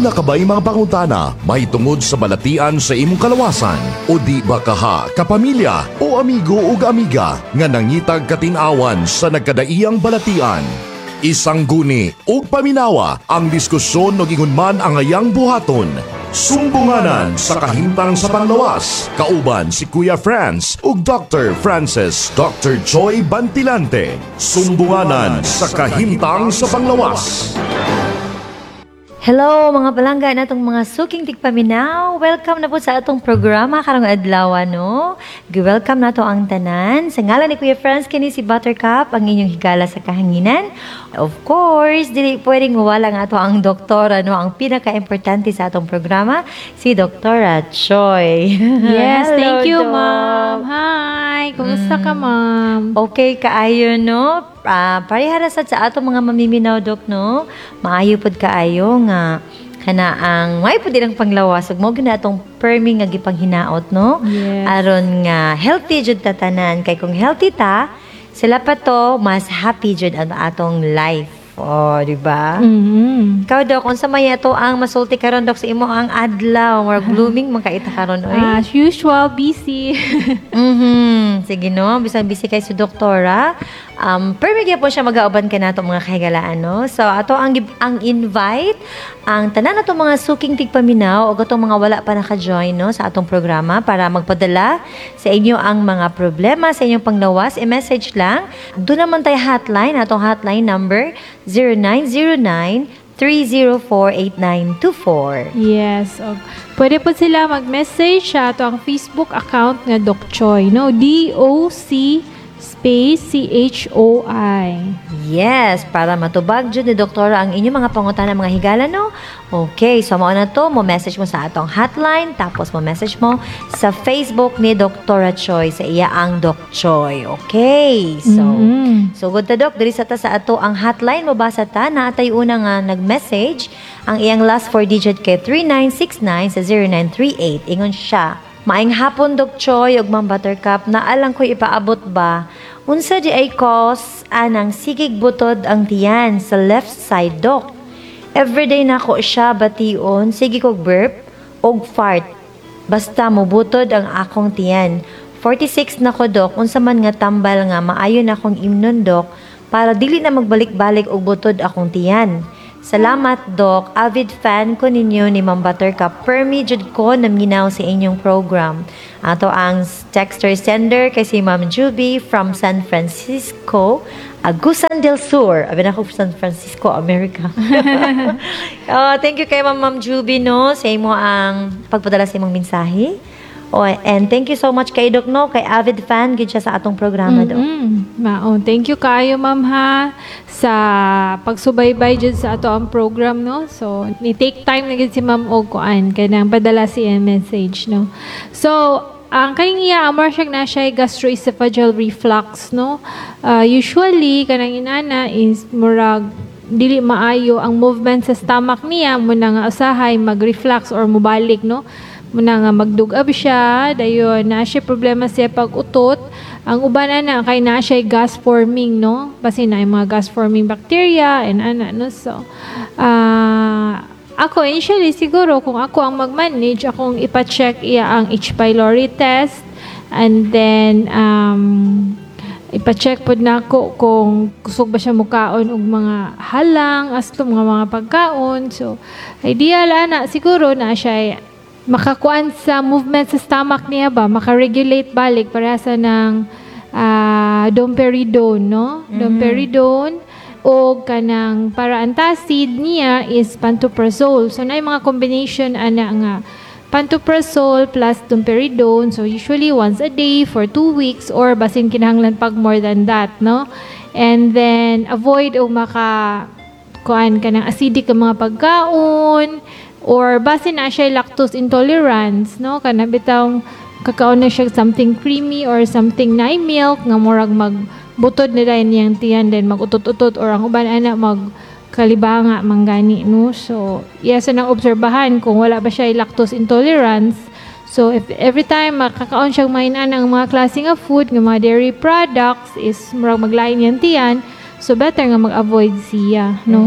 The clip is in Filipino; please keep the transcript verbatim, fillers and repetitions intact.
Aduna ka ba'y mga pangutana may tungod sa balatian sa imong kalawasan? O di ba kaha, kapamilya o amigo o amiga nga nangitag katinawan sa nagkadaiyang balatian? Isang guni o paminawa ang diskusyon o gingunman ang ayang buhaton. Sumbunganan sa kahimtang sa panglawas. Kauban si Kuya Franz ug Doctor Francis Doctor Joy Bantilante. Sumbunganan sa kahimtang sa panglawas. Hello mga palangga na itong mga suking tigpaminaw. Welcome na po sa atong programa karong adlaw, no? Welcome na to ang tanan. Sa ngalan ni Kuya Franz, kini si Buttercup, ang inyong higala sa kahanginan. Of course, dili pwedeng mawala nga to ang doktora, no? Ang pinaka-importante sa atong programa, si Doktora Choi. Yes, Hello, thank you, Doc. ma'am. Hi, kumusta ka, ma'am? Okay, kaayo, no? Uh, parehara sa sa atong mga mamiminaw, Dok, no? Maayo pod kaayo nga kana ang may pud ilang panglawas ug mao gyud atong permi nga gipanghinaot, no? Yes. Aron nga healthy jud ta tanan, kay kung healthy ta, sila pa to mas happy jud ang atong life. Oh, di ba? Mm-hmm. Ikaw, Dok, unsa may ato ang masulti karon, Dok, sa imo ang adlaw or blooming man kaita karon oy? As usual, busy. Mhm. Sige, no, bisan busy kay si doktora. Um, permigya po siya mag-auban ka nato mga kahigalaan, no? So, ato ang ang invite ang tanan nato mga suking tigpaminaw o atong mga wala pa naka-join, no, sa atong programa para magpadala sa inyo ang mga problema sa inyong panglawas. I-message lang. Doon naman tayo hotline, atong hotline number zero nine zero nine, three zero four, eight nine two four. Yes. Og, pwede po sila mag-message sa ato ang Facebook account nga Doc Choi, no? D O C space C H O I. Yes, para matubag jud ni doktora ang inyong mga pangutana mga higala, no? Okay, so mao na to, mo message mo sa atong hotline, tapos mo message mo sa Facebook ni Doktora Choi, sa iya ang Doc Choi. Okay, so Mm-hmm. so good ta, Doc, diri sa ta sa ato ang hotline, mabasa ta na atay una nga nag-message, ang iyang last four digit kay three nine six nine sa zero nine three eight. Ingon siya, maayong hapon, Doc Choi ug Ma'am Buttercup, naalang ko'y ipaabot ba? Unsa di ay cause anang sigig butod ang tiyan sa left side, Doc? Everyday na ko siya bation, sige kog burp og fart. Basta mubutod ang akong tiyan. forty-six na ko, Doc, unsa man nga tambal nga maayo na akong imnon, Doc, para dili na magbalik-balik og butod akong tiyan. Salamat, Doc. Avid fan ko ninyo ni Ma'am Buttercup. Permi jud ko naminaw sa inyong program. Ato ang texter sender kay si Ma'am Juby from San Francisco, Agusan del Sur. Abi na ko San Francisco, America. Oh, thank you kay Ma'am Ma'am Juby, no, sa imo ang pagpadala sa imong mensahe. Oh, and thank you so much kay Doc, no, kay avid fan gid siya sa atong programa, Doc. Mm-hmm. Mao, thank you kayo, ma'am, ha, sa pagsubaybay dyan sa ato ang program, no? So, ni-take time na gid si ma'am og kuan kay nang padala siya message, no? So, ang kaning iya amor siya na siya gastroesophageal reflux, no? Uh, usually kanang inana is murag dili maayo ang movement sa stomach niya muna nga usahay mag-reflux or mubalik, no? Muna nga magdugab siya, dayon na siya problema siya pag-utot. Ang uban ana kay na siya gas forming, no? Basi na yung mga gas forming bacteria and ana, no? So, uh, ako initially siguro kung ako ang mag-manage, akong ipa-check iya ang H. pylori test, and then um, ipa-check pod nako kung kusog ba siya mukaon og mga halang asto mga mga pagkaon. So, ideal ana siguro na siya makakuan sa movement sa stomach niya ba, makaregulate balik parehasa ng uh, domperidone, no? Mm-hmm. Domperidone o kanang para antacid niya is pantoprazole. So na yung mga combination ana nga pantoprazole plus domperidone. So usually once a day for two weeks or basin kinahanglan pag more than that, no? And then avoid o maka kuan kanang acidic ang mga pagkaon, or base na siya lactose intolerance, no? Kana bitang kakaon na siya something creamy or something na milk nga murag magbutod na rin niyang tiyan, then magutot-utot or ang uban ana mag kalibanga manggani, no? So yes, nang obserbahan kung wala ba siya lactose intolerance. So if every time makakaon siyang mainan ng mga klase nga food, ng mga dairy products, is murag maglain niyang tiyan, so better nga mag-avoid siya, no?